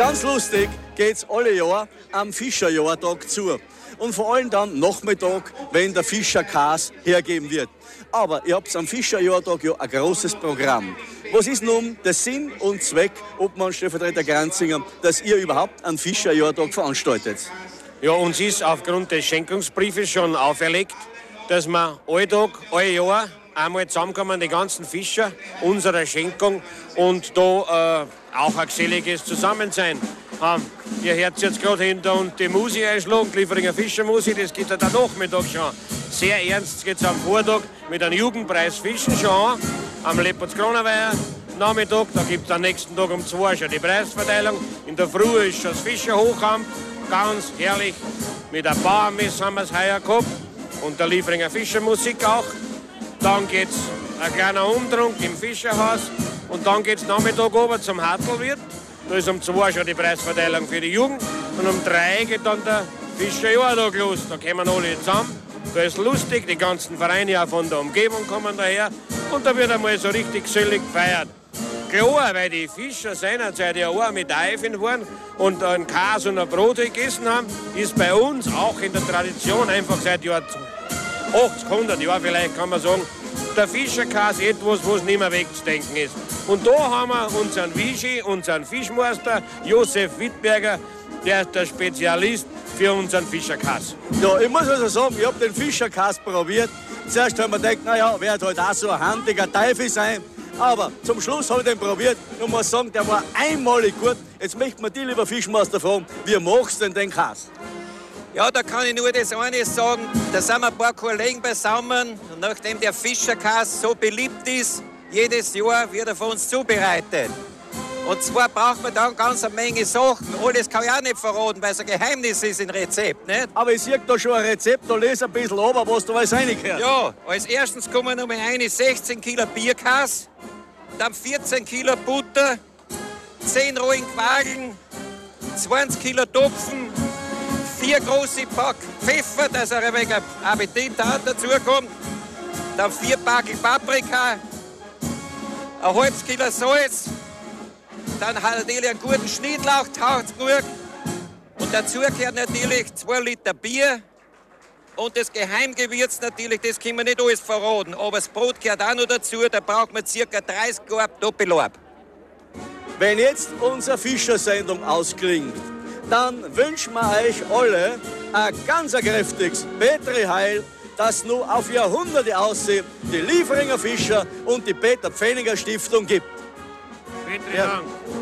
Ganz lustig geht's alle Jahr am Fischerjahrtag zu. Und vor allem dann Nachmittag, wenn der Fischerkäse hergeben wird. Aber ihr habt am Fischerjahrtag ja ein großes Programm. Was ist nun der Sinn und Zweck, Obmann Stellvertreter Granzinger, dass ihr überhaupt einen Fischerjahrtag veranstaltet? Ja, uns ist aufgrund des Schenkungsbriefes schon auferlegt, dass wir alle Jahr einmal zusammenkommen, die ganzen Fischer unserer Schenkung und da auch ein geselliges Zusammensein haben. Ihr hört jetzt gerade hinter uns die Musik einschlagen, die Lieferinger Fischermusik, das geht ja der Nachmittag schon. Sehr ernst geht es am Vortag mit einem Jugendpreis Fischen schon an, am Leopoldskronenweiher Nachmittag. Da gibt es am nächsten Tag um 2 schon die Preisverteilung. In der Früh ist schon das Fischerhochamt, ganz herrlich. Mit der Bauernmesse haben wir es heuer gehabt und der Lieferinger Fischermusik auch. Dann geht es ein kleiner Umtrunk im Fischerhaus und dann geht es Nachmittag oben zum Hartelwirt. Da ist um 2 schon die Preisverteilung für die Jugend und um 3 geht dann der Fischerjahrtag los. Da kommen alle zusammen, da ist lustig, die ganzen Vereine auch von der Umgebung kommen daher und da wird einmal so richtig gesellig gefeiert. Klar, weil die Fischer seinerzeit ja auch mit Eifen waren und einen Käse und ein Brot gegessen haben, ist bei uns auch in der Tradition einfach seit Jahr 80, 100 Jahren vielleicht kann man sagen, der Fischerkäse etwas, was nicht mehr wegzudenken ist. Und da haben wir unseren Wischi, unseren Fischmeister Josef Wittberger, der ist der Spezialist für unseren Fischerkäse. Ja, ich muss also sagen, ich habe den Fischerkäse probiert. Zuerst haben wir gedacht, naja, wird halt auch so ein handiger Teufel sein. Aber zum Schluss habe ich den probiert und muss sagen, der war einmalig gut. Jetzt möchte man dich, lieber Fischmeister, fragen, wie machst du denn den Käse? Ja, da kann ich nur das eine sagen, da sind wir ein paar Kollegen beisammen und nachdem der Fischerkäse so beliebt ist, jedes Jahr wird er von uns zubereitet. Und zwar braucht man dann ganz eine Menge Sachen. Alles kann ich auch nicht verraten, weil es ein Geheimnis ist im Rezept, nicht? Aber ich sehe da schon ein Rezept, da lese ein bisschen runter, was da alles reingehört. Ja, als erstens kommen nochmal 16 Kilo Bierkäse, dann 14 Kilo Butter, 10 rohen Quageln, 20 Kilo Topfen, 4 große Pack Pfeffer, dass er ein wenig Appetit hat, dazu kommt. Dann 4 Packel Paprika, ein halbes Kilo Salz, dann hat natürlich einen guten Schnittlauch, taucht gut. Und dazu gehört natürlich 2 Liter Bier. Und das Geheimgewürz natürlich, das können wir nicht alles verraten. Aber das Brot gehört auch noch dazu, da braucht man ca. 30 Garb Doppelorb. Wenn jetzt unsere Fischersendung ausklingt, dann wünschen wir euch alle ein ganz kräftiges Petri Heil, das nur auf Jahrhunderte aussieht, die Lieferinger Fischer und die Peter Pfenniger Stiftung gibt. Petri Dank.